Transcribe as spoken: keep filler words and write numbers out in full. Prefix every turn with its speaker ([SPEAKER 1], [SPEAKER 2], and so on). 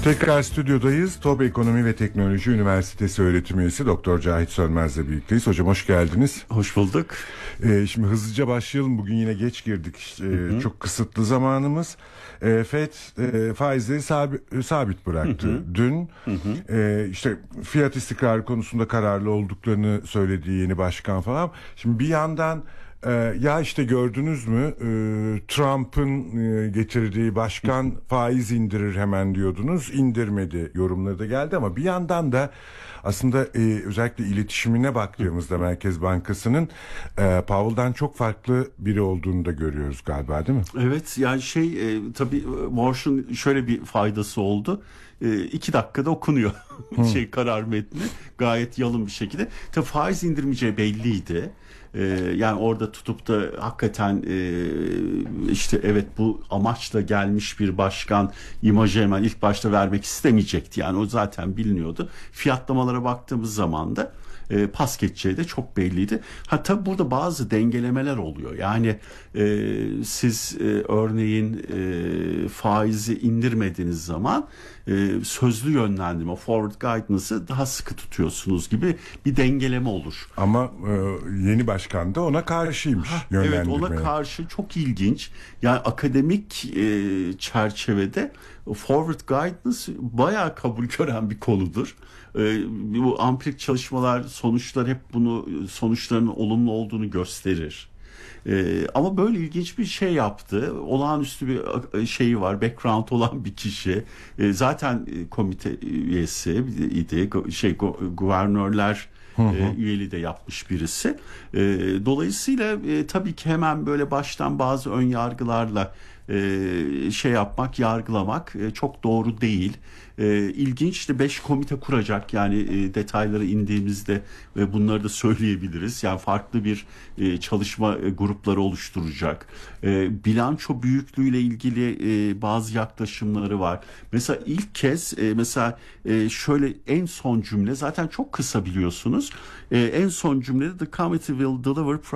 [SPEAKER 1] Tekrar stüdyodayız. Top Ekonomi ve Teknoloji Üniversitesi öğretim üyesi Doktor Cahit Sönmez'le birlikteyiz. Hocam hoş geldiniz.
[SPEAKER 2] Hoş bulduk.
[SPEAKER 1] Ee, şimdi hızlıca başlayalım. Bugün yine geç girdik. Ee, hı hı. Çok kısıtlı zamanımız. Ee, Fed e, faizleri sabit, sabit bıraktı. Hı hı. Dün hı hı. E, işte fiyat istikrarı konusunda kararlı olduklarını söylediği yeni başkan falan. Şimdi bir yandan Ee, ya işte gördünüz mü e, Trump'ın e, getirdiği başkan faiz indirir hemen diyordunuz, indirmedi yorumları da geldi ama bir yandan da aslında e, özellikle iletişimine baktığımızda Merkez Bankası'nın e, Powell'dan çok farklı biri olduğunu da görüyoruz galiba, değil mi?
[SPEAKER 2] Evet, yani şey e, tabii Morsh'un şöyle bir faydası oldu. E, iki dakikada okunuyor şey karar metni gayet yalın bir şekilde. Tabii faiz indirmeyeceği belliydi. Ee, yani orada tutup da hakikaten e, işte evet bu amaçla gelmiş bir başkan imajı hemen ilk başta vermek istemeyecekti. Yani o zaten biliniyordu. Fiyatlamalara baktığımız zaman da e, pas geçeceği de çok belliydi. Ha tabii burada bazı dengelemeler oluyor. Yani e, siz e, örneğin e, faizi indirmediğiniz zaman e, sözlü yönlendirme, forward guidance'ı daha sıkı tutuyorsunuz gibi bir dengeleme olur.
[SPEAKER 1] Ama e, yeni başkan da ona karşıymış ha, yönlendirmeye.
[SPEAKER 2] Evet, ona karşı çok ilginç. Yani akademik e, çerçevede forward guidance bayağı kabul gören bir konudur. E, bu ampirik çalışmalar, sonuçlar hep bunu sonuçlarının olumlu olduğunu gösterir. Ee, ama böyle ilginç bir şey yaptı. Olağanüstü bir şeyi var, background olan bir kişi. Ee, zaten komite üyesi idi, şey guvernörler Hı hı. E, üyeliği de yapmış birisi. E, dolayısıyla e, tabii ki hemen böyle baştan bazı ön yargılarla e, şey yapmak, yargılamak e, çok doğru değil. E, ilginç işte beş komite kuracak, yani e, detaylara indiğimizde ve bunları da söyleyebiliriz. Yani farklı bir e, çalışma e, grupları oluşturacak. E, bilanço büyüklüğüyle ilgili e, bazı yaklaşımları var. Mesela ilk kez e, mesela e, şöyle en son cümle zaten çok kısa biliyorsunuz. E, en son cümlede the committee will deliver